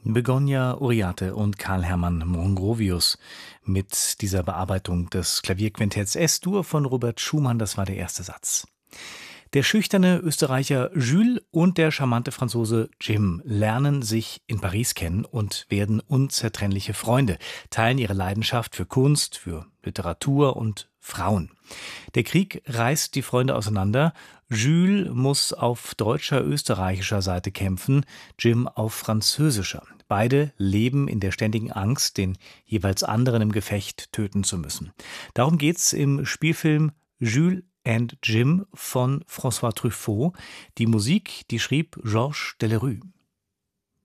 Begonia Uriarte und Karl-Hermann Mongrovius mit dieser Bearbeitung des Klavierquintetts S-Dur von Robert Schumann, das war der erste Satz. Der schüchterne Österreicher Jules und der charmante Franzose Jim lernen sich in Paris kennen und werden unzertrennliche Freunde, teilen ihre Leidenschaft für Kunst, für Literatur und Frauen. Der Krieg reißt die Freunde auseinander. Jules muss auf deutscher, österreichischer Seite kämpfen, Jim auf französischer. Beide leben in der ständigen Angst, den jeweils anderen im Gefecht töten zu müssen. Darum geht's im Spielfilm Jules and Jim von François Truffaut. Die Musik, die schrieb Georges Delerue.